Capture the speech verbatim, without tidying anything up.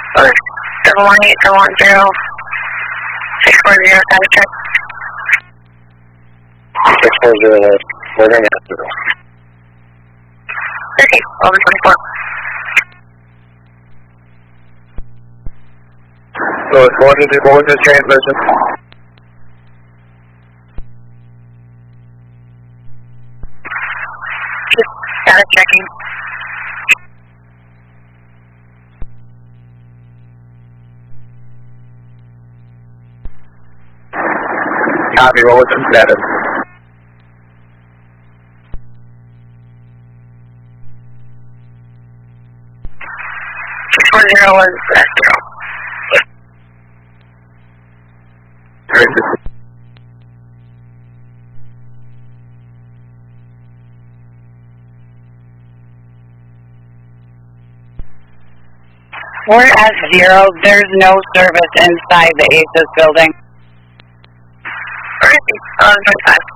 Seven one eight, seven one zero, six four zero, status check. Six four zero, we're going to have to go. Okay, eleven twenty-four. So what is it, what was the transmission? Just status checking. Copy, what was the status? six four zero was S zero. We're at zero. There's no service inside the A S I S building. Alright, eleven twenty-five.